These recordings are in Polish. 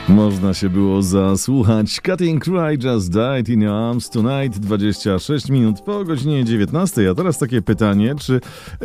Można się było zasłuchać. Cutting Cry Just Died in Your Arms Tonight, 26 minut po godzinie 19. A teraz takie pytanie, czy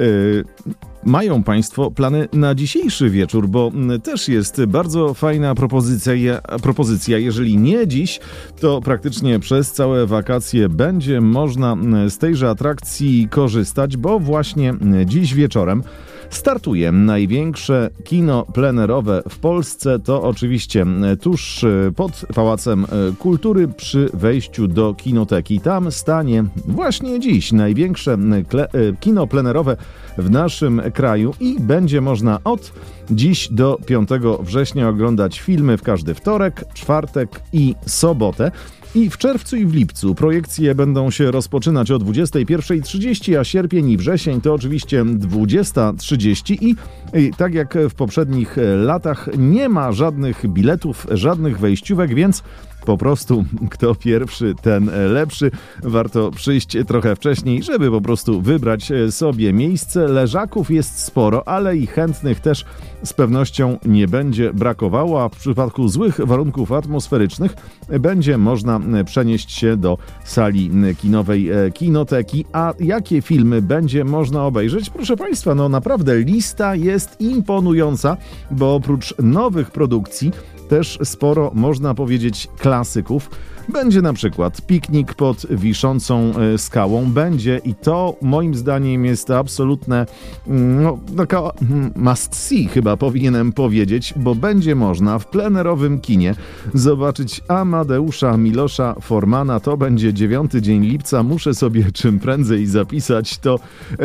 mają Państwo plany na dzisiejszy wieczór? Bo też jest bardzo fajna propozycja. Jeżeli nie dziś, to praktycznie przez całe wakacje będzie można z tejże atrakcji korzystać, bo właśnie dziś wieczorem startuje największe kino plenerowe w Polsce. To oczywiście tuż pod Pałacem Kultury przy wejściu do kinoteki. Tam stanie właśnie dziś największe kino plenerowe w naszym kraju i będzie można od dziś do 5 września oglądać filmy w każdy wtorek, czwartek i sobotę. I w czerwcu i w lipcu projekcje będą się rozpoczynać o 21:30, a sierpień i wrzesień to oczywiście 20:30 i tak jak w poprzednich latach nie ma żadnych biletów, żadnych wejściówek, więc po prostu kto pierwszy, ten lepszy. Warto przyjść trochę wcześniej, żeby po prostu wybrać sobie miejsce. Leżaków jest sporo, ale i chętnych też z pewnością nie będzie brakowało, a w przypadku złych warunków atmosferycznych będzie można przenieść się do sali kinowej kinoteki. A jakie filmy będzie można obejrzeć? Proszę Państwa, no naprawdę lista jest imponująca, bo oprócz nowych produkcji też sporo, można powiedzieć, klasyków. Będzie na przykład Piknik pod wiszącą skałą. Będzie i to moim zdaniem jest absolutne taka must see, chyba powinienem powiedzieć, bo będzie można w plenerowym kinie zobaczyć Amadeusza Milosza Formana. To będzie 9 dzień lipca. Muszę sobie czym prędzej zapisać to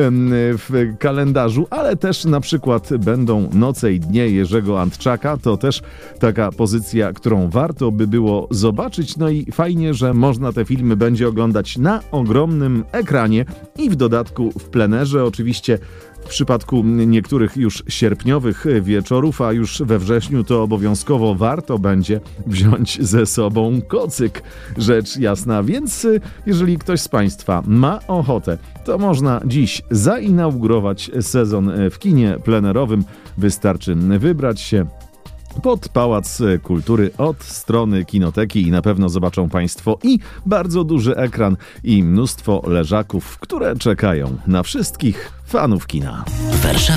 w kalendarzu, ale też na przykład będą Noce i dnie Jerzego Antczaka. To też taka pozycja, którą warto by było zobaczyć. No i fajnie, że można te filmy będzie oglądać na ogromnym ekranie i w dodatku w plenerze. Oczywiście w przypadku niektórych już sierpniowych wieczorów, a już we wrześniu to obowiązkowo warto będzie wziąć ze sobą kocyk, rzecz jasna. Więc jeżeli ktoś z Państwa ma ochotę, to można dziś zainaugurować sezon w kinie plenerowym. Wystarczy wybrać się pod Pałac Kultury od strony kinoteki i na pewno zobaczą Państwo i bardzo duży ekran i mnóstwo leżaków, które czekają na wszystkich fanów kina.